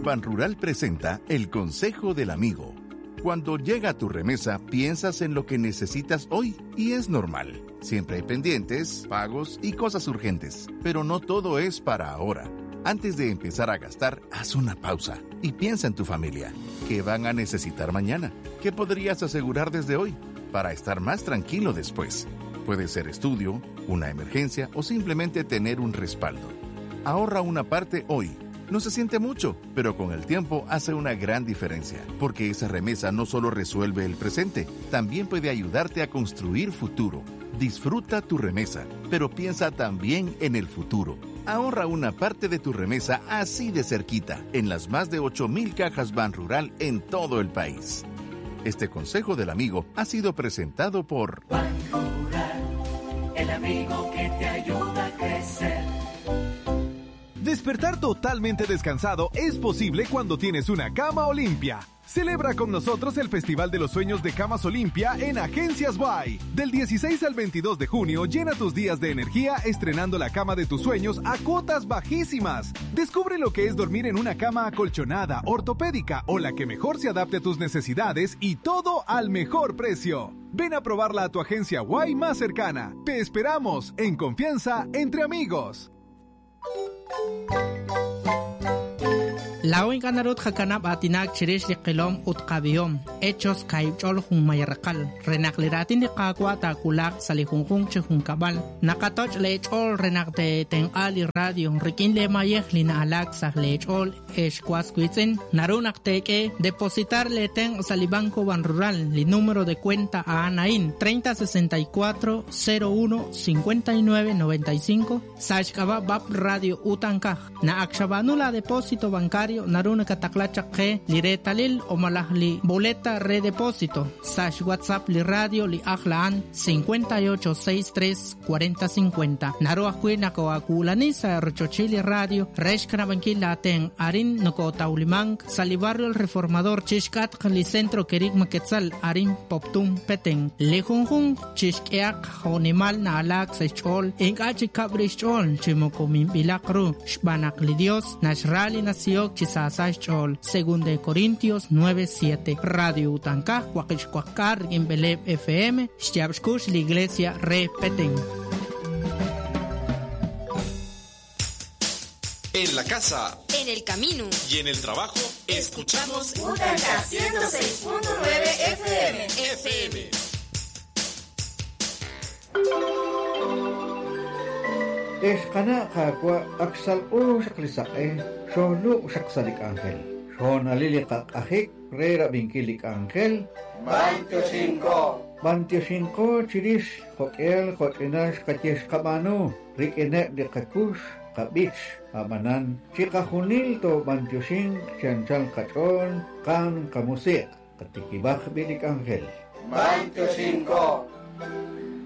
Banrural presenta el Consejo del Amigo. Cuando llega tu remesa, piensas en lo que necesitas hoy y es normal. Siempre hay pendientes, pagos y cosas urgentes, pero no todo es para ahora. Antes de empezar a gastar, haz una pausa y piensa en tu familia. ¿Qué van a necesitar mañana? ¿Qué podrías asegurar desde hoy para estar más tranquilo después? Puede ser estudio, una emergencia o simplemente tener un respaldo. Ahorra una parte hoy. No se siente mucho, pero con el tiempo hace una gran diferencia, porque esa remesa no solo resuelve el presente, también puede ayudarte a construir futuro. Disfruta tu remesa, pero piensa también en el futuro. Ahorra una parte de tu remesa así de cerquita, en las más de 8,000 cajas Banrural en todo el país. Este consejo del amigo ha sido presentado por Banrural, el amigo que te ayuda a crecer. Despertar totalmente descansado es posible cuando tienes una cama Olimpia. Celebra con nosotros el Festival de los Sueños de Camas Olimpia en Agencias Guay. Del 16 al 22 de junio, llena tus días de energía estrenando la cama de tus sueños a cuotas bajísimas. Descubre lo que es dormir en una cama acolchonada, ortopédica o la que mejor se adapte a tus necesidades y todo al mejor precio. Ven a probarla a tu agencia Guay más cercana. Te esperamos en confianza entre amigos. Lawin kanarut hakanap atinak chirish liqilom utqabiyom hechos kaibchol jun mayarqal renakliratin liqaqwa takulaq salihunjun chihun kabal nakatoch lechol renakte tenqali radio rikin le mayej lina alak sah lechol eshkwasquitzen narunakteke depositar le ten salibanco Banrural li número de cuenta a Anaín 3064 01 59 95 sashkaba bab radio utankaj na akshabanula depósito bancario naruna kataklachaqe liretalil o malahli boleta redepósito sash WhatsApp li radio li ajlaan 5863 4050 naru akwina ko akulani sa rochochili radio reshkana bankila ten arin noko taulimang salibarrio el reformador chishkat li centro kerik maketzal arin poptum peteng lejunjun chishkeak honimal na alak sechol engachi kabrichol chimokomin bilakru shbanak li dios nashrali nació chisasach chol según de Corintios 9:7 radio Utankaj Huaquichcuacar en Beleb FM Xyabshkush la iglesia repeten. En la casa, en el camino y en el trabajo, escuchamos Utankaj 106.9 FM. Eskana kakwa aksal shaklisae sholu shaksalik angel shonaliliqaq ajik rera binkilik angel 25 chirish hokel hotinash kachesh kamanu rikene dikakush kabich amanan chikahunil to 25 chanchal kachon kan kamusik katikibak bilik angel 25